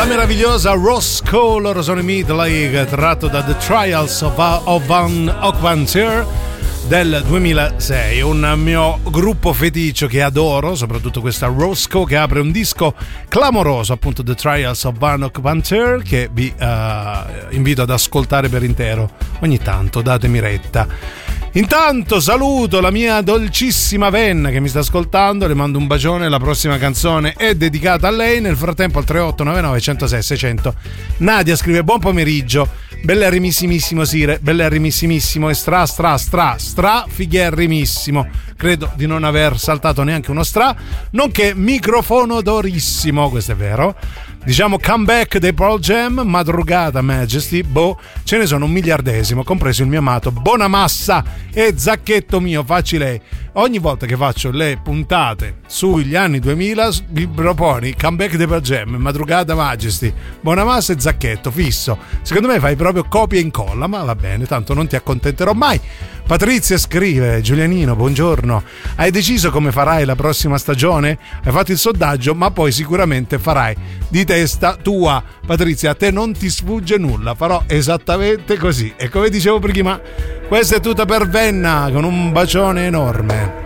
La meravigliosa Roscoe, loro sono i Midleg, tratto da The Trials of an Occupanteur del 2006, un mio gruppo feticcio che adoro, soprattutto questa Roscoe che apre un disco clamoroso, appunto The Trials of an Occupanteur, che vi invito ad ascoltare per intero ogni tanto, datemi retta. Intanto saluto la mia dolcissima Venna che mi sta ascoltando, le mando un bacione, la prossima canzone è dedicata a lei. Nel frattempo al 3899 106 600 Nadia scrive: buon pomeriggio, bellerrimissimissimo Sire, bellerrimissimissimo e stra figherrimissimo, credo di non aver saltato neanche uno stra, nonché microfono d'orissimo, questo è vero. Diciamo comeback dei Pearl Jam, madrugata Majesty, boh, ce ne sono un miliardesimo, compreso il mio amato Bonamassa e Zacchetto mio, facci lei. Ogni volta che faccio le puntate sugli anni 2000 mi proponi comeback dei Pearl Jam, madrugata Majesty, Bonamassa e Zacchetto, fisso. Secondo me fai proprio copia e incolla, ma va bene, tanto non ti accontenterò mai. Patrizia scrive: Giulianino, buongiorno, hai deciso come farai la prossima stagione? Hai fatto il sondaggio, ma poi sicuramente farai di testa tua. Patrizia, a te non ti sfugge nulla, farò esattamente così. E come dicevo prima, questa è tutta per Venna, con un bacione enorme.